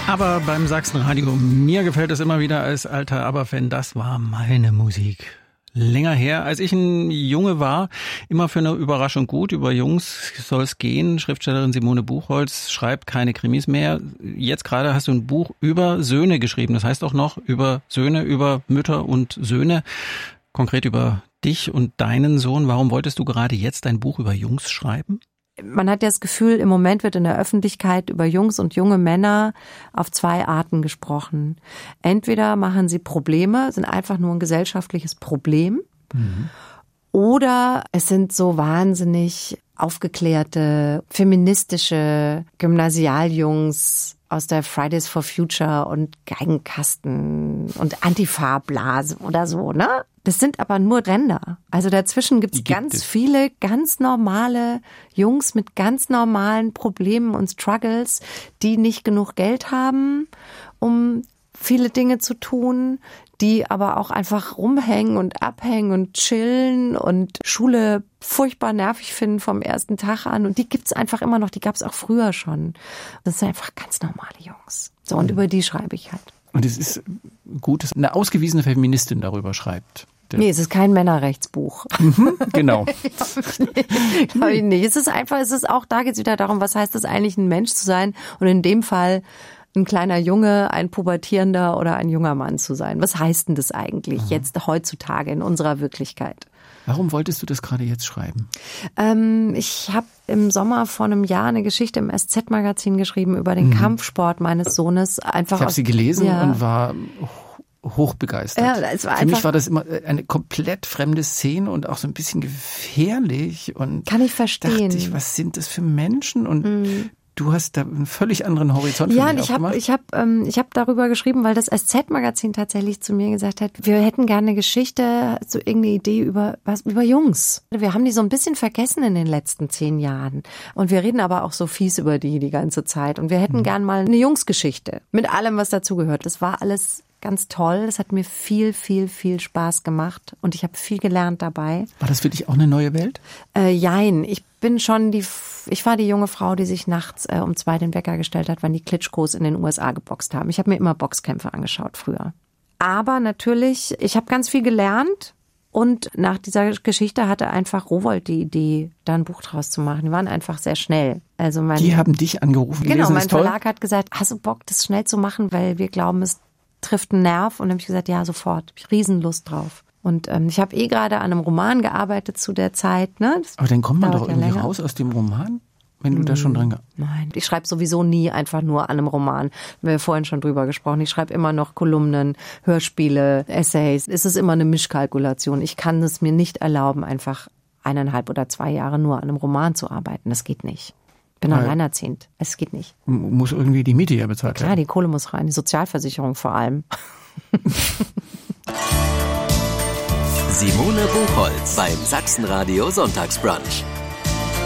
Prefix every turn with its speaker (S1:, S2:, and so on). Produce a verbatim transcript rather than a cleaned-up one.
S1: Aber beim Sachsenradio, mir gefällt es immer wieder als alter Aber-Fan, das war meine Musik. Länger her, als ich ein Junge war, immer für eine Überraschung gut. Über Jungs soll's gehen. Schriftstellerin Simone Buchholz schreibt keine Krimis mehr. Jetzt gerade hast du ein Buch über Söhne geschrieben. Das heißt auch noch über Söhne, über Mütter und Söhne. Konkret über dich und deinen Sohn. Warum wolltest du gerade jetzt ein Buch über Jungs schreiben?
S2: Man hat ja das Gefühl, im Moment wird in der Öffentlichkeit über Jungs und junge Männer auf zwei Arten gesprochen. Entweder machen sie Probleme, sind einfach nur ein gesellschaftliches Problem, mhm. oder es sind so wahnsinnig aufgeklärte, feministische Gymnasialjungs aus der Fridays for Future und Geigenkasten und Antifa-Blase oder so, ne? Das sind aber nur Ränder. Also dazwischen gibt's
S1: gibt
S2: ganz
S1: es.
S2: viele ganz normale Jungs mit ganz normalen Problemen und Struggles, die nicht genug Geld haben, um viele Dinge zu tun, die aber auch einfach rumhängen und abhängen und chillen und Schule furchtbar nervig finden vom ersten Tag an. Und die gibt's einfach immer noch, die gab's auch früher schon. Das sind einfach ganz normale Jungs. So, und mhm. über die schreibe ich halt.
S1: Und es ist gut, dass eine ausgewiesene Feministin darüber schreibt.
S2: Nee, es ist kein Männerrechtsbuch.
S1: Genau.
S2: Glaube ich nicht. Es ist einfach, es ist auch, da geht es wieder darum, was heißt es eigentlich, ein Mensch zu sein? Und in dem Fall ein kleiner Junge, ein pubertierender oder ein junger Mann zu sein. Was heißt denn das eigentlich mhm. jetzt heutzutage in unserer Wirklichkeit?
S1: Warum wolltest du das gerade jetzt schreiben?
S2: Ähm, ich habe im Sommer vor einem Jahr eine Geschichte im S Z-Magazin geschrieben über den mhm. Kampfsport meines Sohnes. Einfach
S1: ich habe sie gelesen
S2: ja.
S1: und war hochbegeistert.
S2: Ja, es war
S1: Für mich war das immer eine komplett fremde Szene und auch so ein bisschen gefährlich. Und
S2: kann ich verstehen.
S1: Dachte ich, was sind das für Menschen? Und mhm. du hast da einen völlig anderen Horizont für
S2: ja,
S1: mich
S2: und ich habe
S1: aufgemacht.
S2: ich habe ähm, ich habe darüber geschrieben, weil das S Z-Magazin tatsächlich zu mir gesagt hat, wir hätten gerne eine Geschichte, so irgendeine Idee über was über Jungs. Wir haben die so ein bisschen vergessen in den letzten zehn Jahren und wir reden aber auch so fies über die die ganze Zeit und wir hätten mhm. gern mal eine Jungsgeschichte mit allem, was dazugehört. Das war alles ganz toll. Das hat mir viel, viel, viel Spaß gemacht und ich habe viel gelernt dabei.
S1: War das für dich auch eine neue Welt?
S2: Äh, jein. Ich bin schon die, ich war die junge Frau, die sich nachts äh, um zwei den Wecker gestellt hat, wenn die Klitschkos in den U S A geboxt haben. Ich habe mir immer Boxkämpfe angeschaut früher. Aber natürlich, ich habe ganz viel gelernt und nach dieser Geschichte hatte einfach Rowohlt die Idee, da ein Buch draus zu machen. Die waren einfach sehr schnell. Also mein,
S1: die haben dich angerufen.
S2: Genau,
S1: gelesen,
S2: mein
S1: toll.
S2: Verlag hat gesagt, hast du Bock, das schnell zu machen, weil wir glauben, es trifft einen Nerv. Und dann habe ich gesagt, ja, sofort. Ich habe Riesenlust drauf. Und ähm, ich habe eh gerade an einem Roman gearbeitet zu der Zeit. Ne?
S1: Aber dann kommt man doch
S2: ja
S1: irgendwie
S2: länger.
S1: raus aus dem Roman, wenn du hm, da schon dran...
S2: Nein, ich schreibe sowieso nie einfach nur an einem Roman. Wir haben vorhin schon drüber gesprochen. Ich schreibe immer noch Kolumnen, Hörspiele, Essays. Es ist immer eine Mischkalkulation. Ich kann es mir nicht erlauben, einfach eineinhalb oder zwei Jahre nur an einem Roman zu arbeiten. Das geht nicht. Ich bin alleinerziehend. Es geht nicht.
S1: Muss irgendwie die Miete ja bezahlt werden.
S2: Klar, die Kohle muss rein, die Sozialversicherung vor allem.
S3: Simone Buchholz beim Sachsenradio Sonntagsbrunch.